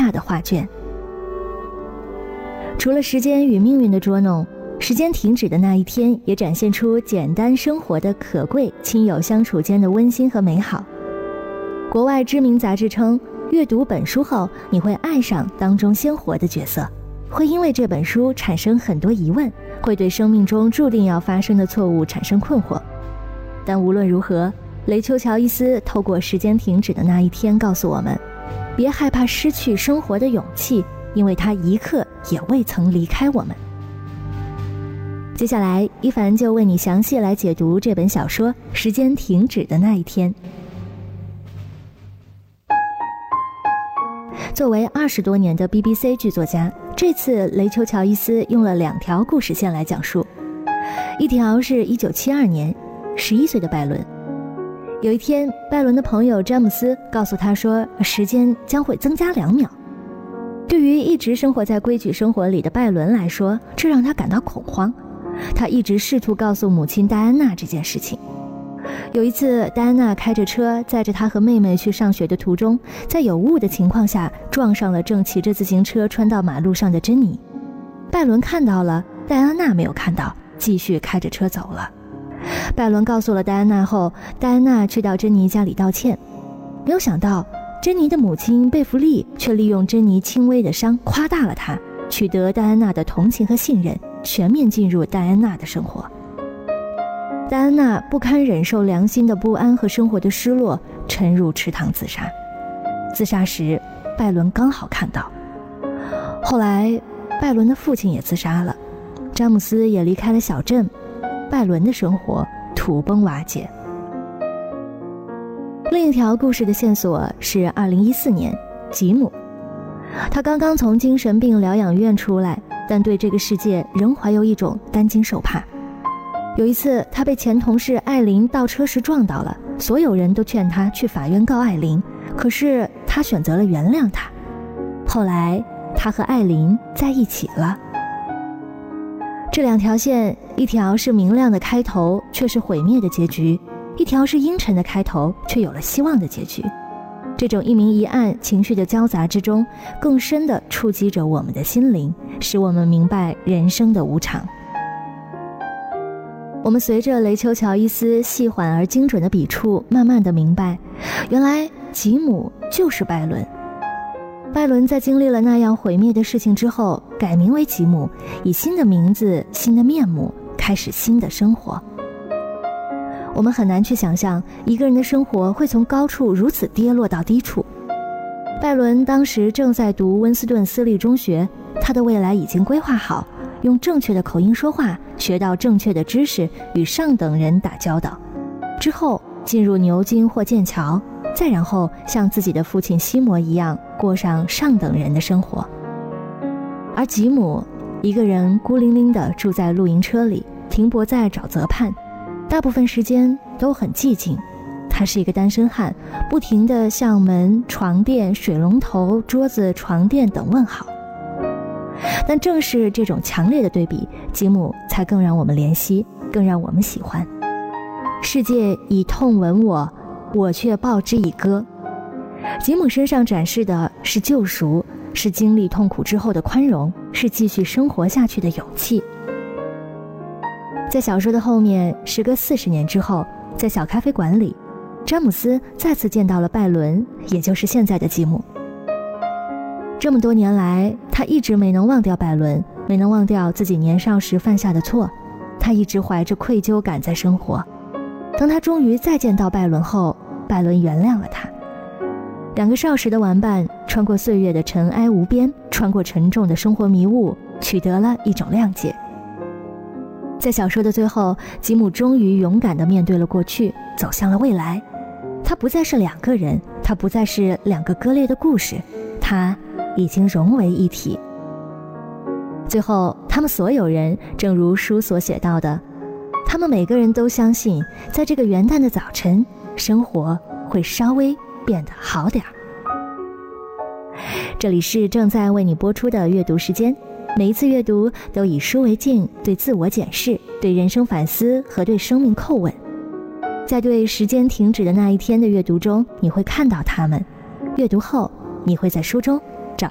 下的画卷。除了时间与命运的捉弄，时间停止的那一天也展现出简单生活的可贵，亲友相处间的温馨和美好。国外知名杂志称，阅读本书后，你会爱上当中鲜活的角色，会因为这本书产生很多疑问，会对生命中注定要发生的错误产生困惑。但无论如何，雷丘乔伊斯透过时间停止的那一天告诉我们，别害怕失去生活的勇气，因为他一刻也未曾离开我们。接下来一凡就为你详细来解读这本小说《时间停止的那一天》。作为20多年的 BBC 剧作家，这次雷丘乔伊斯用了2条故事线来讲述。一条是1972年，11岁的拜伦。有一天，拜伦的朋友詹姆斯告诉他说，时间将会增加2秒。对于一直生活在规矩生活里的拜伦来说，这让他感到恐慌。他一直试图告诉母亲戴安娜这件事情。有一次，戴安娜开着车载着她和妹妹去上学的途中，在有雾的情况下撞上了正骑着自行车穿到马路上的珍妮。拜伦看到了，戴安娜没有看到，继续开着车走了。拜伦告诉了戴安娜后，戴安娜去到珍妮家里道歉。没有想到，珍妮的母亲贝弗利却利用珍妮轻微的伤夸大了她，取得戴安娜的同情和信任，全面进入戴安娜的生活。戴安娜不堪忍受良心的不安和生活的失落，沉入池塘自杀。自杀时，拜伦刚好看到。后来，拜伦的父亲也自杀了，詹姆斯也离开了小镇，拜伦的生活土崩瓦解。另一条故事的线索是2014年，吉姆。他刚刚从精神病疗养院出来，但对这个世界仍怀有一种担惊受怕。有一次，他被前同事艾琳倒车时撞到了，所有人都劝他去法院告艾琳，可是他选择了原谅他。后来，他和艾琳在一起了。这2条线，一条是明亮的开头，却是毁灭的结局；一条是阴沉的开头，却有了希望的结局。这种一明一暗情绪的交杂之中，更深地触及着我们的心灵，使我们明白人生的无常。我们随着雷丘乔伊斯细缓而精准的笔触，慢慢地明白，原来吉姆就是拜伦。拜伦在经历了那样毁灭的事情之后，改名为吉姆，以新的名字、新的面目，开始新的生活。我们很难去想象一个人的生活会从高处如此跌落到低处。拜伦当时正在读温斯顿私立中学，他的未来已经规划好，用正确的口音说话，学到正确的知识，与上等人打交道，之后进入牛津或剑桥，再然后像自己的父亲西摩一样过上上等人的生活。而吉姆一个人孤零零地住在露营车里，停泊在沼泽畔，大部分时间都很寂静。他是一个单身汉，不停地向门、床垫、水龙头、桌子、床垫等问好。但正是这种强烈的对比，吉姆才更让我们怜惜，更让我们喜欢。世界以痛吻我，我却报之以歌。吉姆身上展示的是救赎，是经历痛苦之后的宽容，是继续生活下去的勇气。在小说的后面，时隔40年之后，在小咖啡馆里，詹姆斯再次见到了拜伦，也就是现在的吉姆。这么多年来，他一直没能忘掉拜伦，没能忘掉自己年少时犯下的错，他一直怀着愧疚感在生活。当他终于再见到拜伦后，拜伦原谅了他。2个少时的玩伴，穿过岁月的尘埃无边，穿过沉重的生活迷雾，取得了一种谅解。在小说的最后，吉姆终于勇敢地面对了过去，走向了未来。他不再是2个人，他不再是2个割裂的故事，他已经融为一体。最后，他们所有人正如书所写到的，他们每个人都相信，在这个元旦的早晨，生活会稍微变得好点儿。这里是正在为你播出的阅读时间，每一次阅读都以书为镜，对自我检视，对人生反思和对生命叩问。在对时间停止的那一天的阅读中，你会看到他们；阅读后，你会在书中